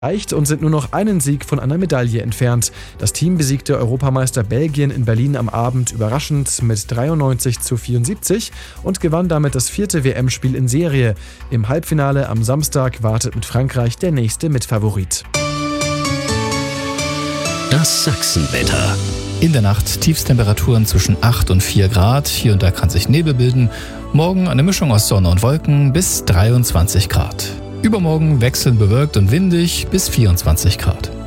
Leicht und sind nur noch einen Sieg von einer Medaille entfernt. Das Team besiegte Europameister Belgien in Berlin am Abend überraschend mit 93:74 und gewann damit das 4. WM-Spiel in Serie. Im Halbfinale am Samstag wartet mit Frankreich der nächste Mitfavorit. Das Sachsenwetter. In der Nacht Tiefstemperaturen zwischen 8 und 4 Grad. Hier und da kann sich Nebel bilden. Morgen eine Mischung aus Sonne und Wolken bis 23 Grad. Übermorgen wechselnd bewölkt und windig bis 24 Grad.